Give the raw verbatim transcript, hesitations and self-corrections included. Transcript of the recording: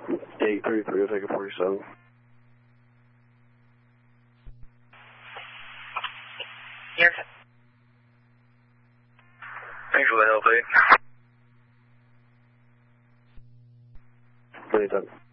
eight thirty-three, I'll take a forty-seven. Yes. Thanks for the help, eh? Anytime.